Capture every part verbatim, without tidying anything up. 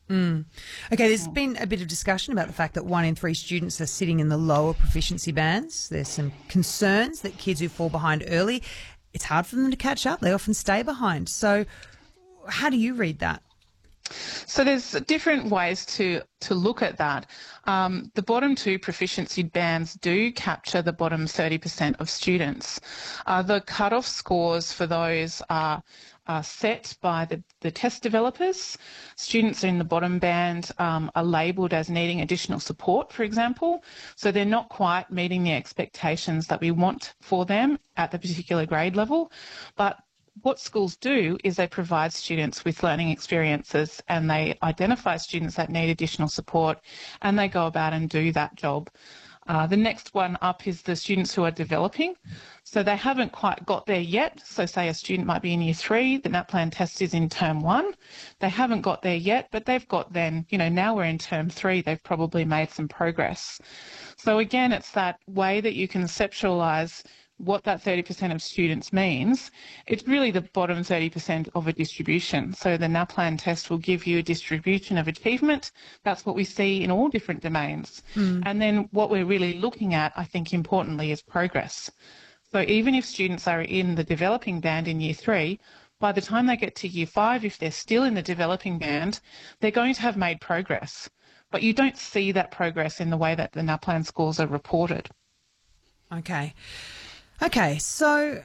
Mm. Okay, there's been a bit of discussion about the fact that one in three students are sitting in the lower proficiency bands. There's some concerns that kids who fall behind early, it's hard for them to catch up. They often stay behind. So how do you read that? So there's different ways to, to look at that. Um, the bottom two proficiency bands do capture the bottom thirty percent of students. Uh, the cut-off scores for those are, are set by the, the test developers. Students in the bottom band um, are labelled as needing additional support, for example. So they're not quite meeting the expectations that we want for them at the particular grade level. But what schools do is they provide students with learning experiences and they identify students that need additional support and they go about and do that job. Uh, the next one up is the students who are developing. So they haven't quite got there yet. So say a student might be in year three, the NAPLAN test is in term one. They haven't got there yet, but they've got then, you know, now we're in term three, they've probably made some progress. So again, it's that way that you conceptualise what that thirty percent of students means. It's really the bottom thirty percent of a distribution. So the NAPLAN test will give you a distribution of achievement. That's what we see in all different domains. Mm. And then what we're really looking at, I think importantly, is progress. So even if students are in the developing band in year three, by the time they get to year five, if they're still in the developing band, they're going to have made progress. But you don't see that progress in the way that the NAPLAN scores are reported. Okay. Okay, so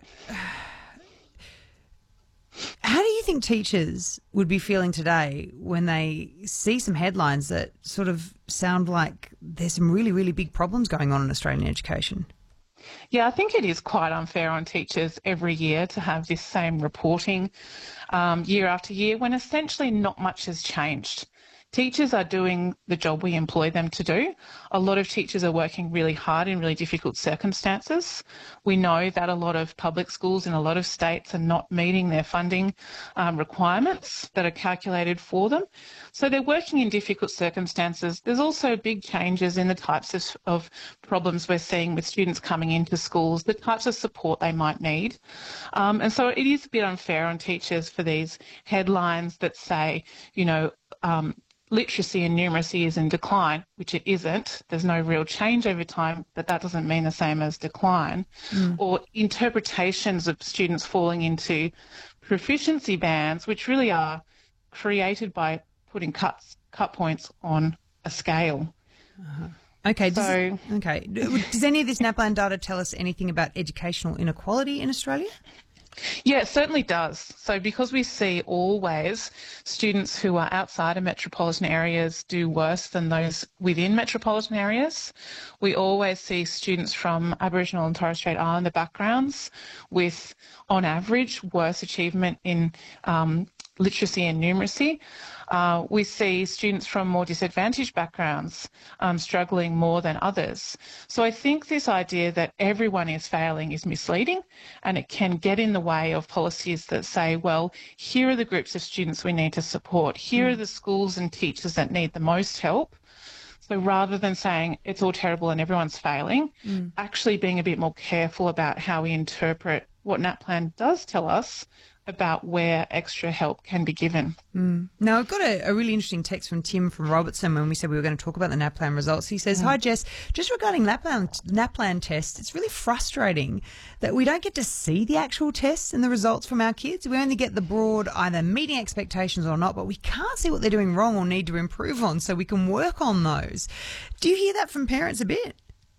how do you think teachers would be feeling today when they see some headlines that sort of sound like there's some really, really big problems going on in Australian education? Yeah, I think it is quite unfair on teachers every year to have this same reporting um, year after year when essentially not much has changed. Teachers are doing the job we employ them to do. A lot of teachers are working really hard in really difficult circumstances. We know that a lot of public schools in a lot of states are not meeting their funding um, requirements that are calculated for them. So they're working in difficult circumstances. There's also big changes in the types of, of problems we're seeing with students coming into schools, the types of support they might need. Um, and so it is a bit unfair on teachers for these headlines that say, you know, um, literacy and numeracy is in decline, which it isn't. There's no real change over time, but that doesn't mean the same as decline. Mm. Or interpretations of students falling into proficiency bands, which really are created by putting cuts, cut points on a scale. Uh-huh. Okay. Does, so, okay. Does any of this NAPLAN data tell us anything about educational inequality in Australia? Yeah, it certainly does. So because we see always students who are outside of metropolitan areas do worse than those within metropolitan areas, we always see students from Aboriginal and Torres Strait Islander backgrounds with, on average, worse achievement in um, literacy and numeracy. Uh, we see students from more disadvantaged backgrounds um, struggling more than others. So I think this idea that everyone is failing is misleading, and it can get in the way of policies that say, well, here are the groups of students we need to support. Here mm. are the schools and teachers that need the most help. So rather than saying it's all terrible and everyone's failing, mm. actually being a bit more careful about how we interpret what NAPLAN does tell us about where extra help can be given. Mm. Now, I've got a, a really interesting text from Tim from Robertson when we said we were going to talk about the NAPLAN results. He says, mm. Hi, Jess, just regarding NAPLAN, NAPLAN tests, it's really frustrating that we don't get to see the actual tests and the results from our kids. We only get the broad either meeting expectations or not, but we can't see what they're doing wrong or need to improve on so we can work on those. Do you hear that from parents a bit?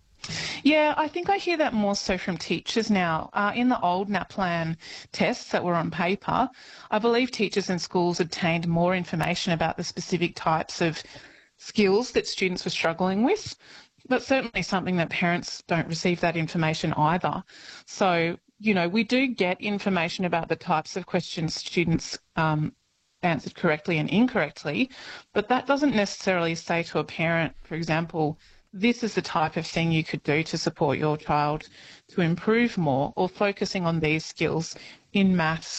Yeah, I think I hear that more so from teachers now. Uh, in the old NAPLAN tests that were on paper, I believe teachers and schools obtained more information about the specific types of skills that students were struggling with, but certainly something that parents don't receive that information either. So, you know, we do get information about the types of questions students um, answered correctly and incorrectly, but that doesn't necessarily say to a parent, for example, this is the type of thing you could do to support your child to improve more, or focusing on these skills in maths,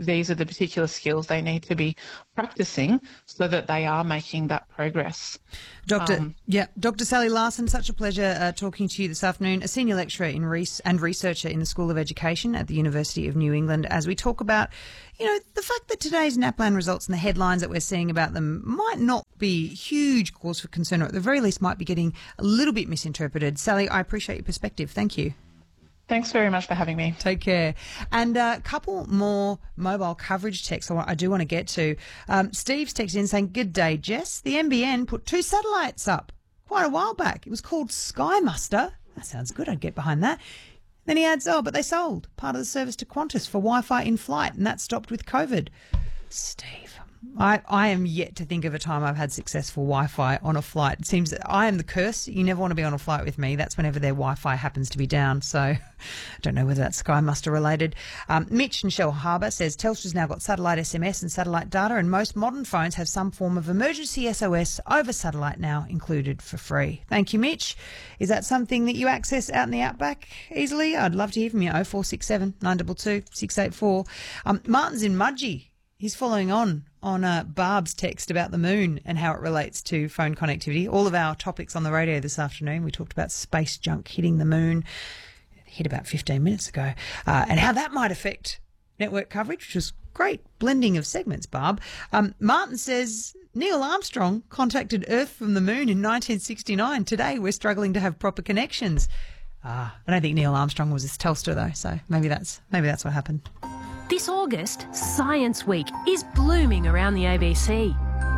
these are the particular skills they need to be practicing so that they are making that progress. Doctor Um, yeah, Doctor Sally Larson, such a pleasure uh, talking to you this afternoon, a senior lecturer in res- and researcher in the School of Education at the University of New England, as we talk about, you know, the fact that today's NAPLAN results and the headlines that we're seeing about them might not be huge cause for concern, or at the very least might be getting a little bit misinterpreted. Sally, I appreciate your perspective. Thank you. Thanks very much for having me. Take care. And a couple more mobile coverage texts I, want, I do want to get to. Um, Steve's texted in saying, "Good day, Jess. The N B N put two satellites up quite a while back. It was called Sky Muster." That sounds good. I'd get behind that. Then he adds, "Oh, but they sold part of the service to Qantas for Wi-Fi in flight, and that stopped with COVID." Steve, I, I am yet to think of a time I've had successful Wi-Fi on a flight. It seems that I am the curse. You never want to be on a flight with me. That's whenever their Wi-Fi happens to be down. So I don't know whether that's Sky Muster related. Um, Mitch in Shell Harbour says Telstra's now got satellite S M S and satellite data, and most modern phones have some form of emergency S O S over satellite now included for free. Thank you, Mitch. Is that something that you access out in the outback easily? I'd love to hear from you. oh four six seven, nine two two, six eight four. Um, Martin's in Mudgee. He's following on on uh, Barb's text about the moon and how it relates to phone connectivity. All of our topics on the radio this afternoon, we talked about space junk hitting the moon, it hit about fifteen minutes ago, uh, and how that might affect network coverage, which was great blending of segments, Barb. Um, Martin says Neil Armstrong contacted Earth from the moon in nineteen sixty-nine. Today we're struggling to have proper connections. Ah, I don't think Neil Armstrong was his Telstra though, so maybe that's maybe that's what happened. This August, Science Week is blooming around the A B C.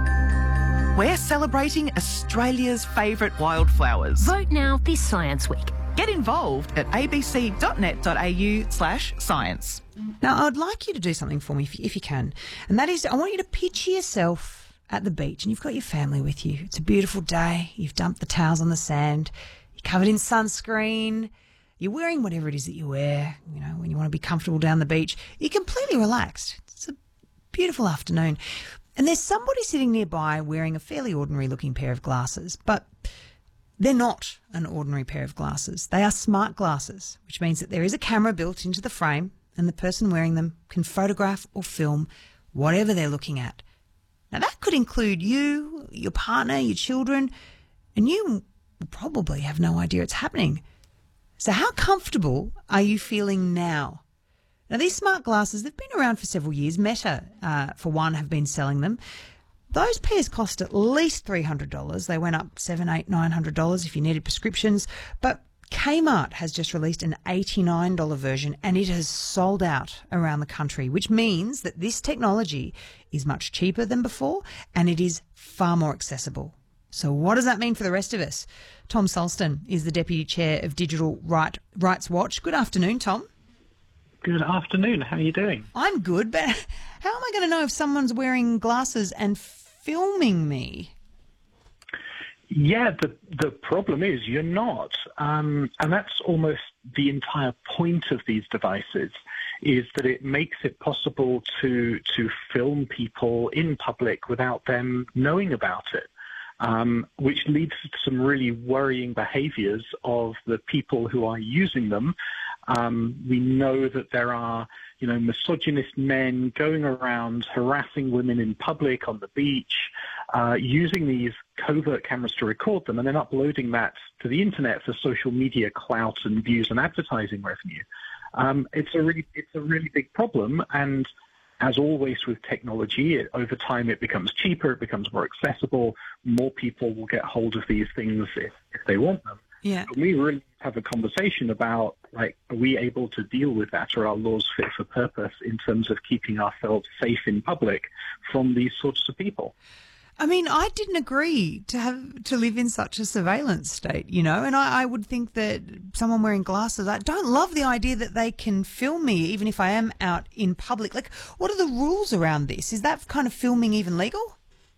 We're celebrating Australia's favourite wildflowers. Vote now this Science Week. Get involved at abc.net.au slash science. Now, I'd like you to do something for me if you, if you can, and that is I want you to picture yourself at the beach and you've got your family with you. It's a beautiful day. You've dumped the towels on the sand. You're covered in sunscreen. You're wearing whatever it is that you wear, you know, when you want to be comfortable down the beach. You're completely relaxed. It's a beautiful afternoon. And there's somebody sitting nearby wearing a fairly ordinary looking pair of glasses, but they're not an ordinary pair of glasses. They are smart glasses, which means that there is a camera built into the frame and the person wearing them can photograph or film whatever they're looking at. Now, that could include you, your partner, your children, and you will probably have no idea it's happening. So how comfortable are you feeling now? Now, these smart glasses, they've been around for several years. Meta, uh, for one, have been selling them. Those pairs cost at least three hundred dollars. They went up seven hundred dollars, eight hundred dollars, nine hundred dollars if you needed prescriptions. But Kmart has just released an eighty-nine dollars version and it has sold out around the country, which means that this technology is much cheaper than before and it is far more accessible. So what does that mean for the rest of us? Tom Sulston is the Deputy Chair of Digital Right, Rights Watch. Good afternoon, Tom. Good afternoon. How are you doing? I'm good, but how am I going to know if someone's wearing glasses and filming me? Yeah, the the problem is you're not. Um, and that's almost the entire point of these devices, is that it makes it possible to to film people in public without them knowing about it. Um, which leads to some really worrying behaviours of the people who are using them. Um, we know that there are, you know, misogynist men going around harassing women in public on the beach, uh, using these covert cameras to record them and then uploading that to the internet for social media clout and views and advertising revenue. Um, it's a really, it's a really big problem, and as always with technology, it, over time it becomes cheaper, it becomes more accessible, more people will get hold of these things if, if they want them. Yeah. But we really have a conversation about, like, are we able to deal with that? Are our laws fit for purpose in terms of keeping ourselves safe in public from these sorts of people? I mean, I didn't agree to have to live in such a surveillance state, you know, and I, I would think that someone wearing glasses, I don't love the idea that they can film me even if I am out in public. Like, what are the rules around this? Is that kind of filming even legal?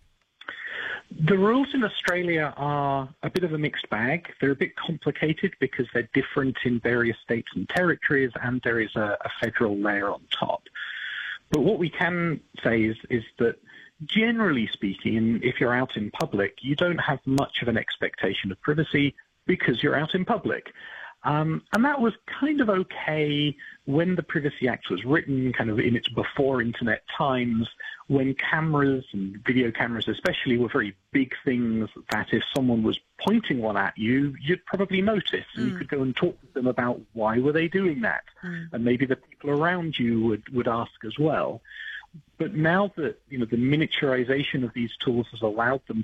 The rules in Australia are a bit of a mixed bag. They're a bit complicated because they're different in various states and territories, and there is a, a federal layer on top. But what we can say is, is that generally speaking, if you're out in public, you don't have much of an expectation of privacy because you're out in public. Um, and that was kind of okay when the Privacy Act was written, kind of in its before internet times, when cameras and video cameras especially were very big things that if someone was pointing one at you, you'd probably notice. And mm. you could go and talk to them about why were they doing that. Mm. And maybe the people around you would, would ask as well. But now that, you know, the miniaturization of these tools has allowed them